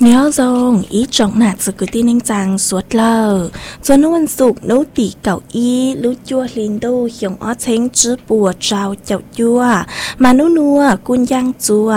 nhớ dòng ý trọng nạt sự cứ tin anh chàng suốt lờ cho nó ăn sụp nấu tỉ cậu y lú chua linh đô hiong ó chén chứ bùa trào chậu chua mà nấu nua cun giang chua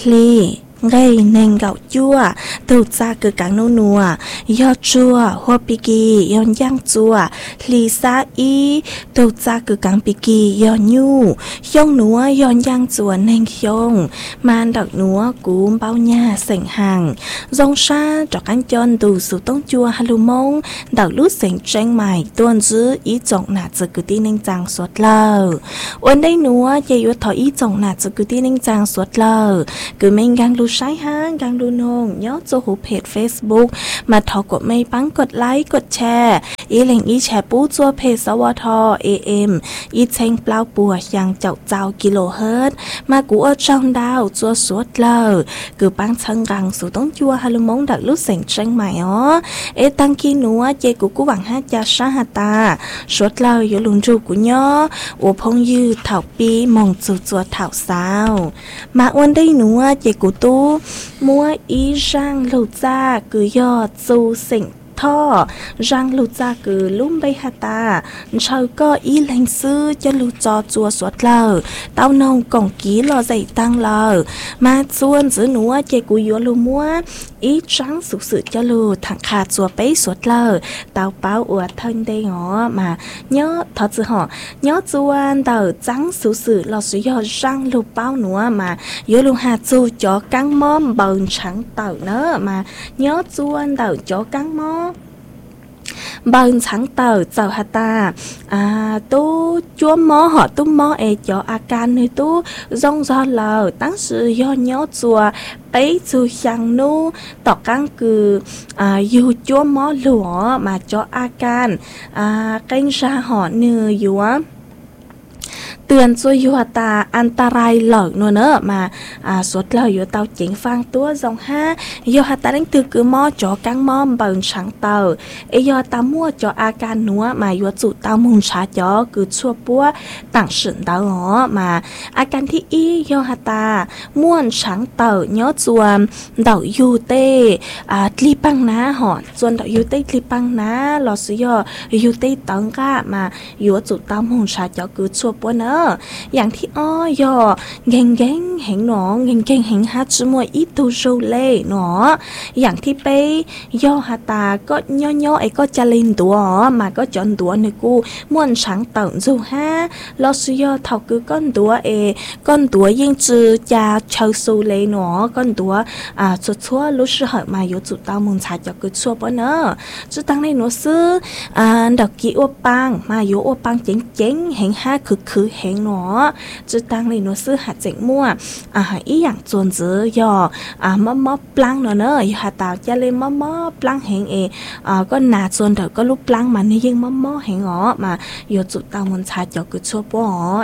lì gây nên gạo chua từ xa cứ cắn nô nùa do chua hoa piki yon giang chua lì xa y từ xa cứ cắn piki do nhu yong núa yon giang chua nên yong man đặc núa cúm bao nhà sành hàng dòng xa cho cánh chân từ sự tông chua halu mông đặc lút sành tranh mày tuôn giữ ý trọng nạt sự cứ tin anh chàng suốt lờ ôn đây núa dây yếu thọ ý trọng nạt sự cứ tin anh chàng suốt lờ cứ mình gang sai hang gangดูนงย้อนโจหูเพจ Facebook มาทอกดไม่ปังกดไลค์กดแชร์อีแหล่งอีแชร์ปู้จัวเพจสวท AM อีเชงเปล่าปัวยังเจ้าเจ้ากิโลเฮิรตซ์มากูเอาช่องดาวจัวสวดเลยคือปังเชิงรังสู่ต้องจัวฮัลโหลมงดักลุเสียงเชิงใหม่อ๋อตั้งกีนัวเจกูหวังฮะจะชาฮตาสวดเลยอยู่ลุนจูกูย่ออัวพงยืดเถาปีมองจูจัวเถาสาวมาวันได้นัวเจกูตู้มัวอีร่างลูจ้าคือยอดซูสิงท่อร่างลูจ้าคือลุ่มใบหาตาเชาก็อีแหลงซื้อจะลูจอจัวสวดเลอเต้านองกล่องกีรอใจตั้งเลอมาส่วนซื้อหนัวเจกูยัวลูมัวอีร่างสุสืจะลูถังขาดจัวไปสวดเลอเต้าเป้าอวดเทินได้หอมาเนาะทอจือหอเนาะจวนเต้าจังสุสืรอสุยอร่างลูเป้าหนัวมายัวลูหาจูจ่อกังม้อมเบิ่งฉังเต้าเนอะมาเนาะจวนเต้าจ่อกังม้อบางชั้งเต่าเจ้าฮาตาตู้จัวหมอหอตู้หมอจออาการในตู้ร่องรอเราตั้งสื่อย่อเนาะจัวไปจูยังนู้ต่อกังคืออยู่จัวหมอหลวมาจออาการเก่งชาหอเนื้ออยู่เตือนช่วยยัวตาอันตรายหลอกนัวเนอะมาสวดเลยยัวเตาเจ๋งฟังตัวจงห้ายัวหาตาเล่นตือคือหม้อจ่อกังหม้อเบิ่งฉังเตายัวตามั่วจ่ออาการนัวมายัวจุเตามุงชาจ่อคือชั่วปัวต่างสินเตาหอมาอาการที่ยัวหาตาม่วนฉังเตาเนาะจวนเดายูเต้ลีปังน้าหอจวนเดายูเต้ลีปังน้าหลอสยอยูเต้ตังก้ามายัวจุเตามุงชาจ่อคือชั่วปัวเนอะอย่างที่ยอเก่งเก่งเห็นหนอเก่งเก่งเห็นฮัจมวยอีตูโจเล่หนออย่างที่ไปย่อฮาตาก็ย่อก็จะลินตัวมาก็จนตัวในกูม่วนฉังเต่าจูฮะลอสุยอเท่าคือก้อนตัวก้อนตัวยิ่งจือจะเชาซูเล่หนอก้อนตัวสุดชั่วรู้สึกเหอะมาอยู่จุดเตามุนชาจะคือชั่วปะเนอะจุดตั้งในหนูซื้อดอกกี้อวปังมาอยู่อวปังเจ๋งเจ๋งเห็นห้าคือเห็นหนอจุดตั้งในหนูซื้อหัดเจ๋งมั่วอีอย่างจวนจือยอมอปลังเนอะอยู่หาตาจะเลยมอปลังเห็นก็หนาจวนเถอะก็ลูกปลังมันนี่ยิ่งมอเห็นอ๋อมาอยู่จุดเตามุนชาจะคือชั่วป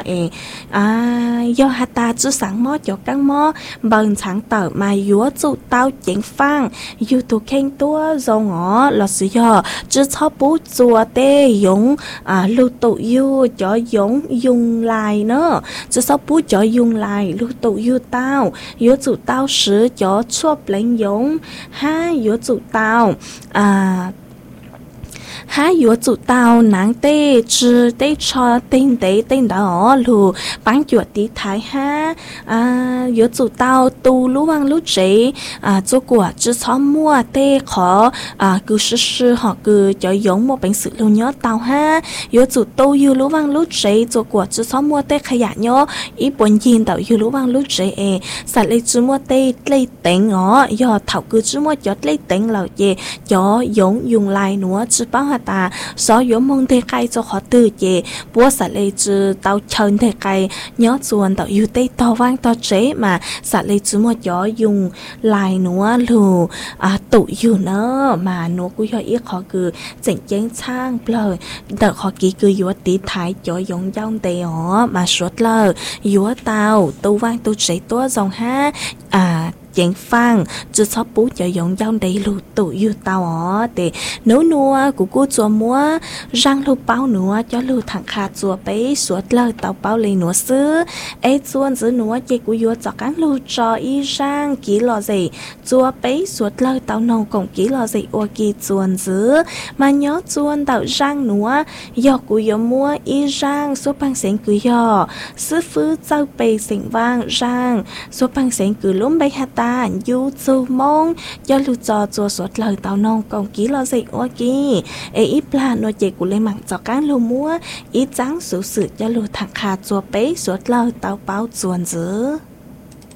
อยอหาตาจุดสังมอจกังมอเบิ่งฉังเต่ามาอยู่จุดเตาเจ๋งฟังอยู่ตัวเข่งตัวจงอ๋อหลอดสุยอจุดชอบปูจัวเตยงลูตุยูจ่อยงยุงลายเนอะจะชอบปูจ่อยยุงลายลูตุยูเต้าอยู่จุดเต้าสือจ่อชอบเล่นยงห้าอยู่จุดเต้าหาอยู่จุดเตาหนังเต้จือเต้ชอเต้นเต้เต้นดอลูปังจวดตีท้ายห้าอยู่จุดเตาตูรู้วังรู้เจจุกว่าจื้อซ้อมมั่วเต้ขอคือชื่อหอคือจะยงมั่วเป็นสื่อลูเนาะเตาห้าอยู่จุดตูอยู่รู้วังรู้เจจุกว่าจื้อซ้อมมั่วเต้ขยะเนาะอีปนยินเตาอยู่รู้วังรู้เจสัตว์เลยจื้อมั่วเต้เล่เต็งอ๋อยอดเถาคือจื้อมั่วจอดเล่เต็งเหล่าเย่จ่อยงยุงลายหนัวจื้อป้าตาสอยมงเทไกจะขอตื่นเย่ปัวสัตว์เลยจือเตาเชิญเทไกย้อนส่วนเตาอยู่เต้เตาว่างเตาเจ๊มาสัตว์เลยจือหมดย้อยุงลายหนัวลูตุอยู่เนอะมาหนูกูย่ออีขอคือเจ๋งเจ้งช่างเปล่าเด็กขอกีคือยัวตีท้ายจ่อยงย่องเต๋อมาสวดเลยยัวเตาตัวว่างตัวเจ๊ตัวจงห้า chén phang chú chó bú cho giống dòng đầy lù tụ yêu tao ó để nấu nua của cô chùa múa răng lù bao nua cho lù thẳng khá chùa bấy suốt lời tao bao lì nua xứ ấy chuôn giữ nua chê của yêu cho các lù cho y răng ký lò gì chùa bấy suốt lời tao nông cổng ký lò gì ô kỳ chuôn giữ mà nhớ chuôn tao răng nua do của yêu mua y răng số bằng xén cứ yo sư phứ châu bày xén vang răng số bằng xén cứ lúm bay hạt ta yu chu mong do lù cho chùa suốt lời tao nông cổng ký lò gì ô kỳ ấy ít là nô chê của lên mạng cho các lù mua ít trắng sự cho lù thẳng khá chùa bấy suốt lời tao bao chuôn giữ